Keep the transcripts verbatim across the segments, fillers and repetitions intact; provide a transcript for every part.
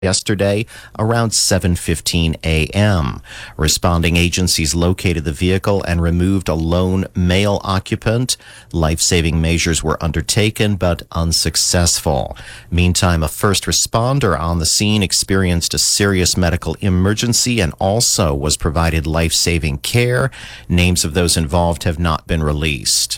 yesterday around seven fifteen a.m. Responding agencies located the vehicle and removed a lone male occupant. Life-saving measures were undertaken but unsuccessful. Meantime, a first responder on the scene experienced a serious medical emergency and also was provided life-saving care. Names of those involved have not been released.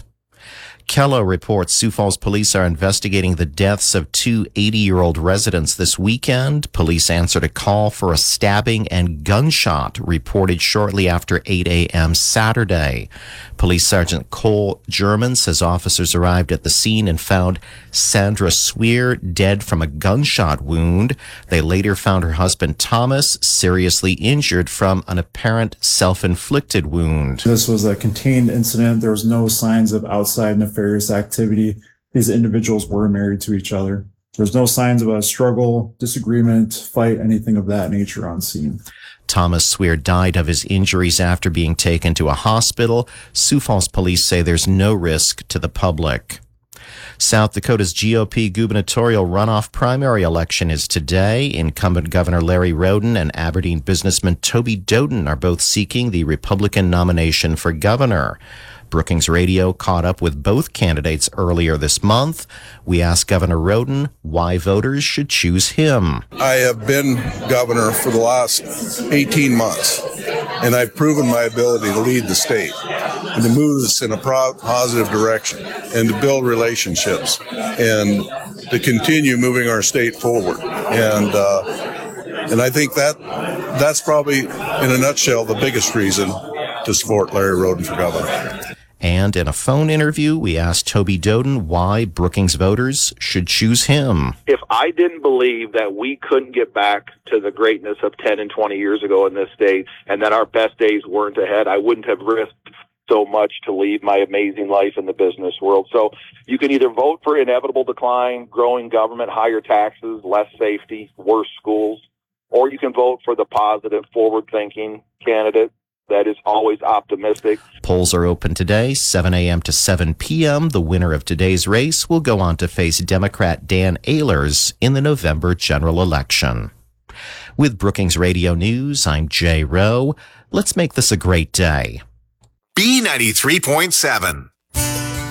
Kello reports Sioux Falls police are investigating the deaths of two eighty-year-old residents this weekend. Police answered a call for a stabbing and gunshot reported shortly after eight a.m. Saturday. Police Sergeant Cole German says officers arrived at the scene and found Sandra Swear dead from a gunshot wound. They later found her husband Thomas seriously injured from an apparent self-inflicted wound. This was a contained incident. There was no signs of outside nefarious activity. These individuals were married to each other. There's no signs of a struggle, disagreement, fight, anything of that nature on scene. Thomas Swear died of his injuries after being taken to a hospital. Sioux Falls police say there's no risk to the public. South Dakota's G O P gubernatorial runoff primary election is today. Incumbent Governor Larry Roden and Aberdeen businessman Toby Doden are both seeking the Republican nomination for governor. Brookings Radio caught up with both candidates earlier this month. We asked Governor Roden why voters should choose him. I have been governor for the last eighteen months, and I've proven my ability to lead the state and to move us in a pro- positive direction and to build relationships and to continue moving our state forward. And uh, and I think that that's probably, in a nutshell, the biggest reason to support Larry Roden for governor. And in a phone interview, we asked Toby Doden why Brookings voters should choose him. If I didn't believe that we couldn't get back to the greatness of ten and twenty years ago in this state and that our best days weren't ahead, I wouldn't have risked so much to leave my amazing life in the business world. So you can either vote for inevitable decline, growing government, higher taxes, less safety, worse schools, or you can vote for the positive, forward-thinking candidate that is always optimistic. Polls are open today, seven a.m. to seven p.m. The winner of today's race will go on to face Democrat Dan Ehlers in the November general election. With Brookings Radio News, I'm Jay Rowe. Let's make this a great day. B ninety-three point seven.